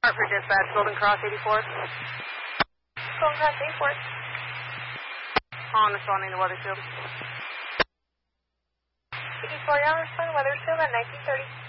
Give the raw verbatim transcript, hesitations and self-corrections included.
Hartford Dispatch, Golden Cross eighty-four. Golden Cross eighty-four. On responding to Weathersfield. eighty-four, y'all respond to Weathersfield at nineteen thirty.